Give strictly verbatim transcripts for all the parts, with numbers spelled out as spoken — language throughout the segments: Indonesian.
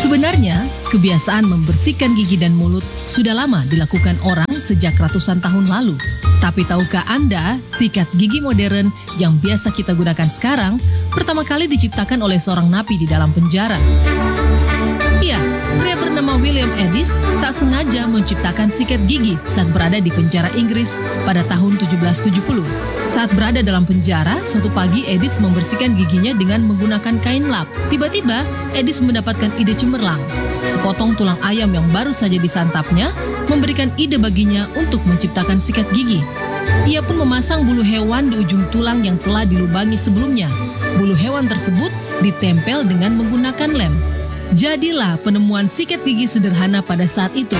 Sebenarnya, kebiasaan membersihkan gigi dan mulut sudah lama dilakukan orang sejak ratusan tahun lalu. Tapi tahukah Anda, sikat gigi modern yang biasa kita gunakan sekarang pertama kali diciptakan oleh seorang napi di dalam penjara? Iya, pria bernama William Edis tak sengaja menciptakan sikat gigi saat berada di penjara Inggris pada tahun tujuh belas tujuh puluh. Saat berada dalam penjara, suatu pagi Edis membersihkan giginya dengan menggunakan kain lap. Tiba-tiba, Edis mendapatkan ide cemerlang. Sepotong tulang ayam yang baru saja disantapnya memberikan ide baginya untuk menciptakan sikat gigi. Ia pun memasang bulu hewan di ujung tulang yang telah dilubangi sebelumnya. Bulu hewan tersebut ditempel dengan menggunakan lem. Jadilah penemuan sikat gigi sederhana pada saat itu.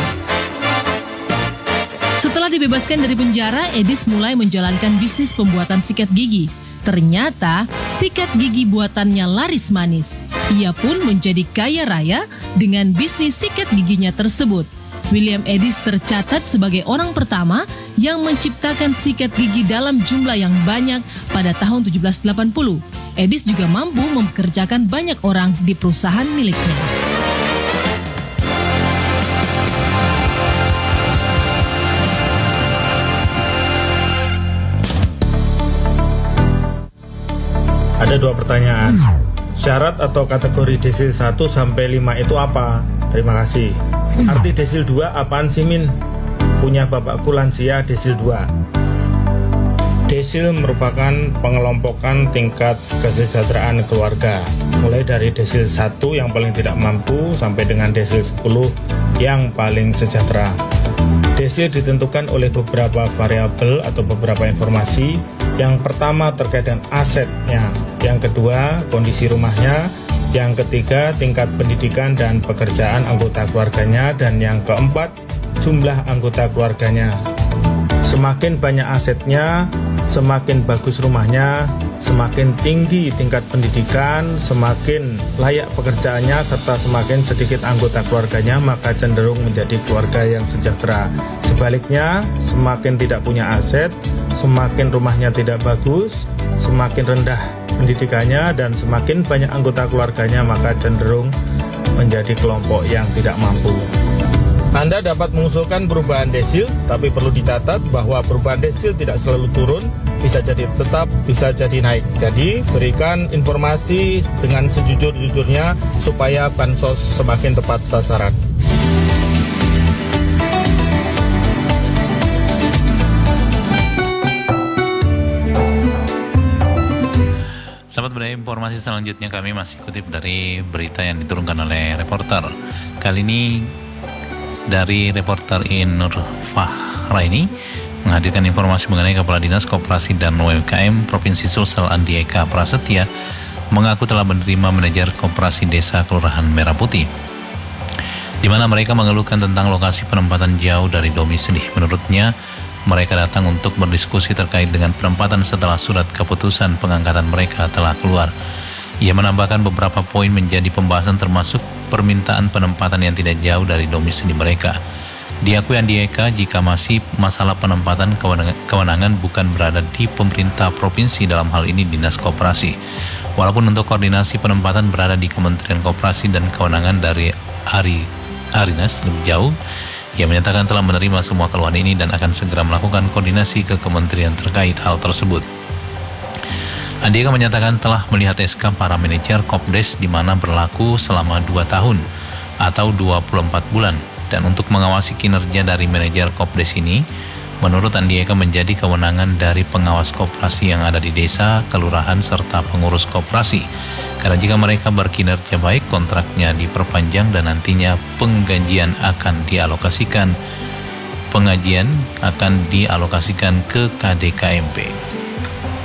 Setelah dibebaskan dari penjara, Edis mulai menjalankan bisnis pembuatan sikat gigi. Ternyata, sikat gigi buatannya laris manis. Ia pun menjadi kaya raya dengan bisnis sikat giginya tersebut. William Edis tercatat sebagai orang pertama yang menciptakan sikat gigi dalam jumlah yang banyak pada tahun tujuh belas delapan puluh. Edis juga mampu mempekerjakan banyak orang di perusahaan miliknya. Ada dua pertanyaan. Syarat atau kategori desil satu sampai lima itu apa? Terima kasih. Arti desil dua apaan sih, Min? Punya bapakku lansia desil dua. Desil merupakan pengelompokan tingkat kesejahteraan keluarga, mulai dari desil satu yang paling tidak mampu sampai dengan desil sepuluh yang paling sejahtera. Desil ditentukan oleh beberapa variabel atau beberapa informasi. Yang pertama terkait dengan asetnya, yang kedua kondisi rumahnya, yang ketiga tingkat pendidikan dan pekerjaan anggota keluarganya, dan yang keempat jumlah anggota keluarganya. Semakin banyak asetnya, semakin bagus rumahnya, semakin tinggi tingkat pendidikan, semakin layak pekerjaannya, serta semakin sedikit anggota keluarganya, maka cenderung menjadi keluarga yang sejahtera. Sebaliknya, semakin tidak punya aset, semakin rumahnya tidak bagus, semakin rendah pendidikannya, dan semakin banyak anggota keluarganya, maka cenderung menjadi kelompok yang tidak mampu. Anda dapat mengusulkan perubahan desil, tapi perlu dicatat bahwa perubahan desil tidak selalu turun, bisa jadi tetap, bisa jadi naik. Jadi, berikan informasi dengan sejujur-jujurnya supaya bansos semakin tepat sasaran. Sahabat Budaya, informasi selanjutnya kami masih kutip dari berita yang diturunkan oleh reporter. Kali ini dari reporter Nur Fahraini menghadirkan informasi mengenai Kepala Dinas Koperasi dan U M K M Provinsi Sulsel Andi Eka Prasetya mengaku telah menerima manajer koperasi desa Kelurahan Merah Putih, di mana mereka mengeluhkan tentang lokasi penempatan jauh dari domisili. Menurutnya, mereka datang untuk berdiskusi terkait dengan penempatan setelah surat keputusan pengangkatan mereka telah keluar. Ia menambahkan beberapa poin menjadi pembahasan termasuk permintaan penempatan yang tidak jauh dari domisili mereka. Diakui Andi Eka jika masih masalah penempatan kewenangan bukan berada di pemerintah provinsi, dalam hal ini Dinas Koperasi. Walaupun untuk koordinasi penempatan berada di Kementerian Koperasi dan kewenangan dari Ari Arinas lebih jauh, ia menyatakan telah menerima semua keluhan ini dan akan segera melakukan koordinasi ke kementerian terkait hal tersebut. Andi Eka menyatakan telah melihat S K para manajer Kopdes di mana berlaku selama dua tahun atau dua puluh empat bulan. Dan untuk mengawasi kinerja dari manajer Kopdes ini, menurut Andi Eka menjadi kewenangan dari pengawas koperasi yang ada di desa, kelurahan, serta pengurus koperasi. Karena jika mereka berkinerja baik, kontraknya diperpanjang dan nantinya penggajian akan dialokasikan pengajian akan dialokasikan ke K D K M P.